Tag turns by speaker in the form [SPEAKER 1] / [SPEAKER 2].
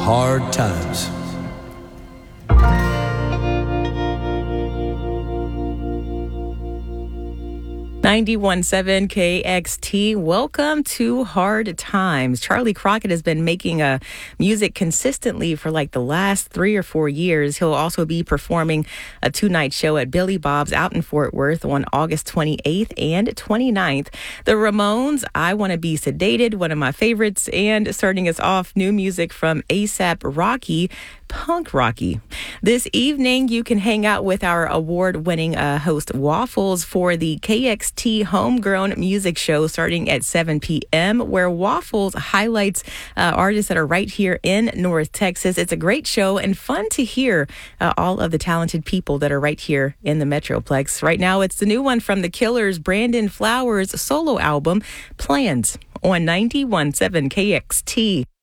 [SPEAKER 1] Hard Times.
[SPEAKER 2] 91.7 KXT. Welcome to Hard Times. Charlie Crockett has been making music consistently for like the last 3 or 4 years. He'll also be performing a 2-night show at Billy Bob's out in Fort Worth on August 28th and 29th. The Ramones, I Want to Be Sedated, one of my favorites. And starting us off, new music from A$AP Rocky, Punk Rocky. This evening, you can hang out with our award-winning host Waffles for the KXT Homegrown Music Show starting at 7 p.m., where Waffles highlights artists that are right here in North Texas. It's a great show and fun to hear all of the talented people that are right here in the Metroplex. Right now, it's the new one from The Killers, Brandon Flowers' solo album, Plans, on 91.7 KXT.